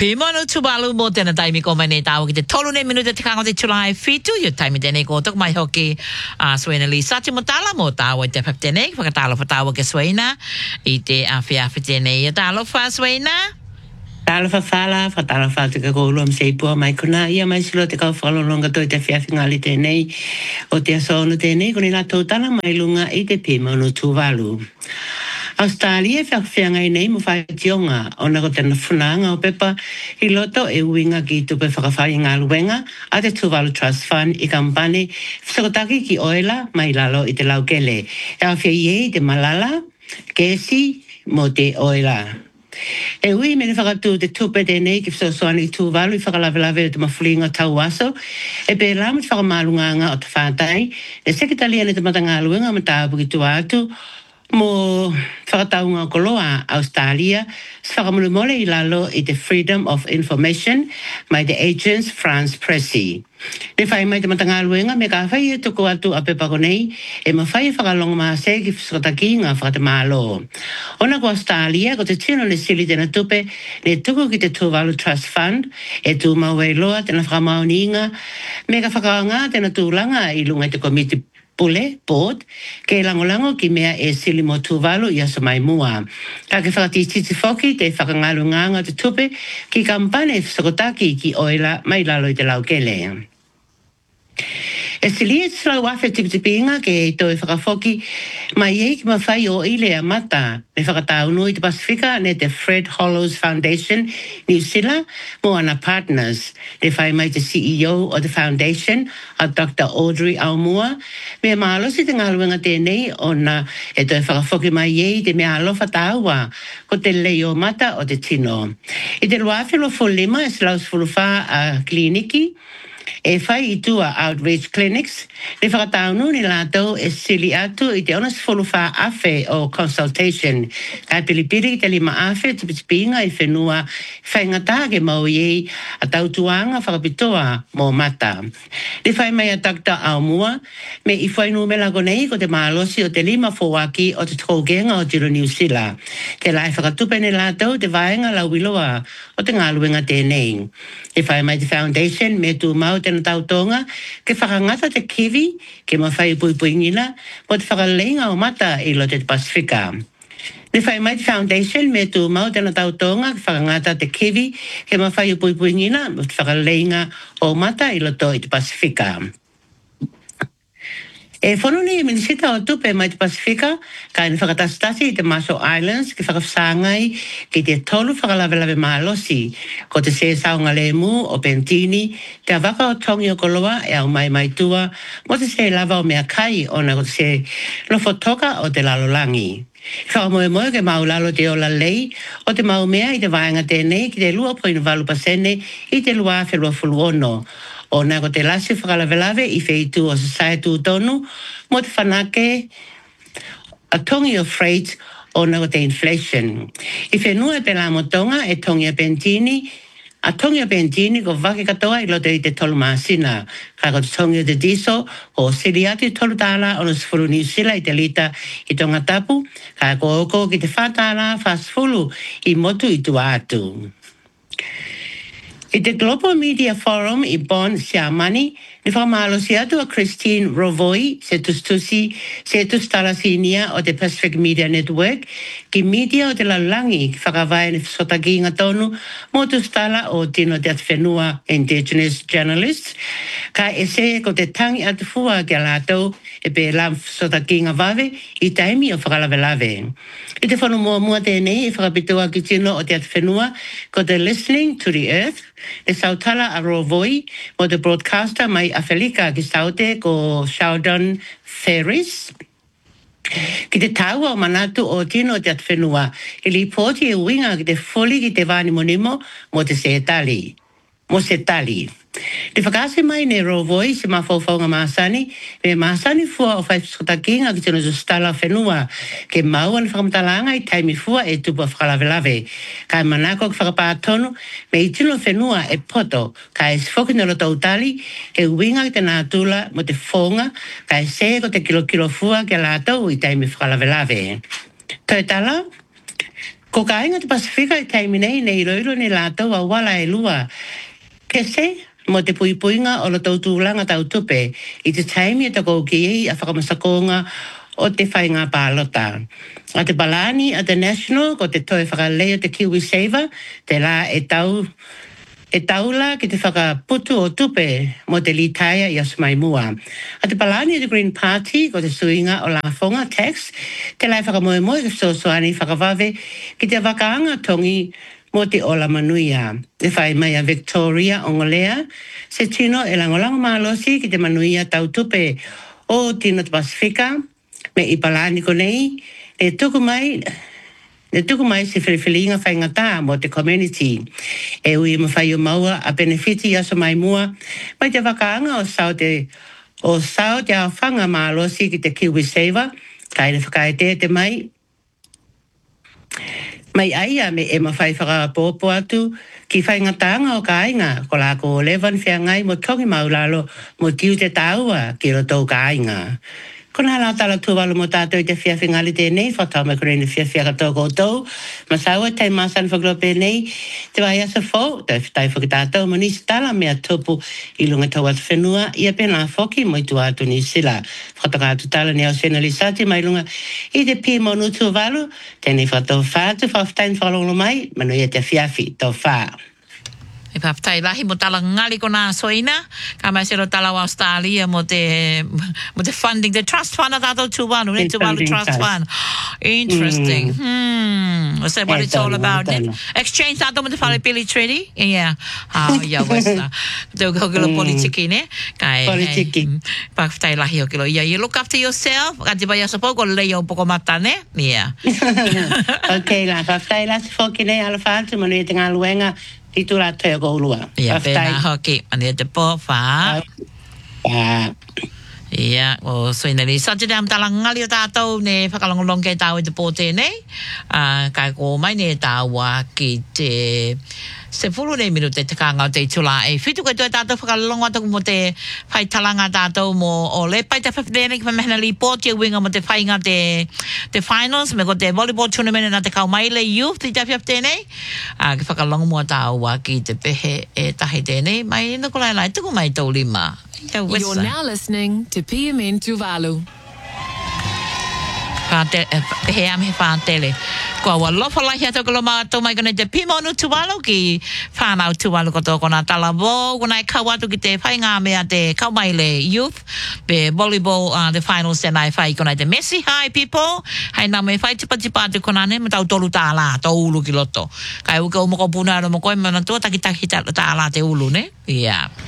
Pimano tubalu mo tena taimi ko mane tao kite tolu ne minuta te kango te chulai fitu yo taimi tene ko tok mai hoki swena li sachi mo tala mo tao te pep tene whakatalo fa tao ke swena I te awhia tene yo talo fa swena Tala fa fala fa tala fa te ko lom sei po mai kuna ia mai silo te ka falo longa to te fia fingali tene o te asono tene ko ni la to tala mai lunga I te pimano tuvalu Australia whakawhianga I nei mo whai tionga o na ko tena whunanga o pepa I loto e uinga ki tupe whakawhai ngā luenga a te Tuvalu Trust Fund I kampane whakotaki ki oela mai lalo I te laukele. E a whia I te malala, kesi mo te oela. E ui mene whakatu te tupe tēnei ki whakasoani I Tuvalu I whakalawelawe o te mawhulinga tau aso e pe lamu te whakamalunganga o te whātai e sekitalia ne te matanga luenga ma tāpu ki tuatu mo whakataunga koloa Australia, whakamulumole I lalo I te Freedom of Information mai te Agence France Presse. Ne whai mai te matanga luenga me ka whai e tuku atu a pepako nei e ma whai whakalonga maa se ki whakataki ngā whakatamalo. Ona ko Australia ko te tino le sili tena tupe ne tuku ki te Tuvalu Trust Fund e tu mawe loa tena whakamaoninga me ka whakaanga tena tūlanga I lunga te komiti Pule, board, ke langolango ki mea e sili mo Tuvalu I aso mai mua. Ka ke whakatititi whoki te whakangalu nganga te tupe ki kampane whakotaki ki oela mai lalo I te laukele. E sili e tslau wafe tipitipinga ke toi whakawhoki mai e ki mawhai o ile a mata me whakataunu I te Pasifika ne te Fred Hollows Foundation New Zealand mo ana partners. Ne whai mai te CEO o the foundation a Dr. Audrey Aumua me maalosi te ngaluenga tēnei o na e toi whakawhoki mai e te mea alofa tāua ko te leo mata o te tino. I te luafe lo fulima e slaus fulufa a kliniki e whai I tua outreach clinics, ne whakataunu ni lātou e sili atu I te onas whuluwha awhe o consultation. Ka pilipiri te lima awhe te pitipinga I whenua whaingata ke mau iei a tautuanga whakapitoa mō mata. Ne whai mai a Dr. Aumua, me I whainu me lago nei ko te maalosi o te lima whawaki o te tōkenga o Tiro New Zealand. Te lai whakatupe ne lātou te vaenga lauiloa o te ngāluenga tēnei. E whai mai te foundation me tu mau tena tautonga ke whakangata te kiwi ke mawhai puipuingina mo te whakalenga o mata I lo te Pasifika. Ne whai mai te foundation me tu mau tena tautonga ke whakangata te kiwi ke mawhai puipuingina mo te whakalenga o mata I lo te Pasifika. E whanoni I minisita o tupe mai te Pasifika, ka ina whakatastasi I te Marshall Islands ki whakawhangai ki te tolu whakalawelawe maalosi ko te se saunga lemu o Pentini, te awaka o tongi o koloa e au mai tua mo te se lava o mea kai o na ko te se lofotoka o te lalolangi. Whakamoe ke maulalo te ola lei o te maumea I te vaenga tēnei ki te 2.8% I te lua whelua fuluono. O na ko te lasi whakalawelawe I wheitu o society tonu mo te whanake a tongi o freight o na ko te inflation. I whenua e pela motonga e tongi a Pentini, a tongi a Pentini ko wake katoa I lote I te tolu maasina. Ka ko te tongi o te diesel o siri ati tolu tāla o na sifuru New Zealand I te lita I tonga tapu. Ka ko oko ki te whātāla whasfulu I motu I tua atu. I te Global Media Forum I Bonn, Siamani, ni whamalosi atu a Christine Rovoi, se tustalassinia o te Pacific Media Network, ki media o te lalangi ki whakawai ni sotaki inga tonu, mo tustala o tino te atwhenua Indigenous Journalists, ka ese ko te tangi atu fua ki a lātou e pe lam sotaki inga wawe I taimi o whakalawelawe. I te whanu mua tēnei I whakapitua ki tino o te atwhenua ko te Listening to the Earth, le sautala a Rovoi mo te broadcaster mai a Felika ki saute ko Sheldon Ferris. Ki te taua o manatu o tino te atwhenua, I li pōti e winga ki te foli ki te vani monimo mo te setali. Mo setali. Te whakase mai ne Rovoi se mawhauwhaunga Māsani, me Māsani fua o whaisotakinga ki tino stala whenua, ke maua na whakamatalanga I taimi fua e tupu a whakalawelawe. Ka manako ki whakapātonu, me I tino whenua e poto, ka e sifokina lo tautali, ke winga ki te nātula mo te whonga, ka e se ko te kilo fua ke lātou I taimi whakalawelawe. Toi tala? Ko ka inga te Pasifika I taimi nei roiro ni lātou a wala e lua. Kese, mo te puipuinga o la tautulanga tautupe I te taimi e tako ki ei a whakamasakonga o te whainga pālota. A te Balani, a te National, ko te toe whakaleo te Kiwi Saver, te la e taula ki te whakaputu o tupe mo te litaia I Asmaimua. A te Palani the Green Party ko te suinga o la fonga tax, te lai whakamoemoe ke sosoani whakawave ki te wakaanga tongi mo te ola manuia. E whai mai a Victoria Ongolea, se tino e langolango malosi ki te manuia tau tupe o tino te Pasifika, me I Palani ko nei, e tuku mai se whiriwhiringa whaingata mo te community. E ui ma whai o maua a benefiti aso mai mua. Mai te wakaanga o sao te au whanga maalosi ki te Kiwi Saver. Kai ne whakaete te mai. Mai aia me e ma whai whakapopo atu ki whaingatanga o ka ainga. Ko la ko 11 whiangai mo tongi maulalo mo tiu te taua ki roto ka ainga. Kona la tala tuwalu mo tātou te whiawhingali tēnei, whatau mai kore ni whiawhiaka tō koutou. Masaua tei māsan whaklope nei, te wai asa fō, te whitai whakatātou mo nisi tala mea tupu I lunga tau atu whenua, ia pēnā whoki mo I tu atu ni sila. Whataka atu tala ni au sena li sati mai lunga I te pī mo nutu walu, tēnei whatau whātu, whawhitain whalongo mai, manu ia te whiawhi tau whā. E papatai lahi mo tala ngali ko nā soina, ka mai sero tala wa Australia mo te funding, the trust fund a tātou tuwanu, ne tuwalu trust fund. Interesting. Is that what it's all about? Exchange tātou mo te whalepili treaty? Yeah. Ia wesa. Tau kilo politiki ne? Politiki. Papatai lahi o kilo. Yeah, you look after yourself. Ka te bai asa poko leo poko mata ne? Yeah. Okay, la papatai la se foki ne ala whātu, manu I te ngā luenga, I tu la te o lua. Ia, pēnā hoki. Mani te pō whā. Ia, o soina li. Sa te te amtala ngali o tātou ne whakalongolong kei tāu I te pō tēnei. Kai ko mai ne tāua ki te se fulu nei minute te kāngau te tula e whitu kai toi tātou whakalongo ataku mo te whai talanga tātou mo o le pai te whawhenei ki whamehena li pōtia winga mo te whainga te finals me ko te volleyball tournament na te kaumaile youth i te whawhenei ki whakalongo mo tāua ki te pehe e tahi tēnei mai ina ko lai lai tuku mai tau lima. You're now listening to PMN Tuvalu. He am he whātele. Kua wa lofa lahi ato kolo mātou mai kone te pimonu tuwalu ki whānau tuwalu koto kona talabo. Kona e kau atu ki te whainga mea te kaumaile youth. Be volleyball the finals tēnā e whai kona te Messi High people. Hei nā me whai tipa atu kona ne matau tolu tā la, tau ulu ki loto. Kai uka umoko puna aro mo koe mana tua taki tā la te ulu ne. Yeah.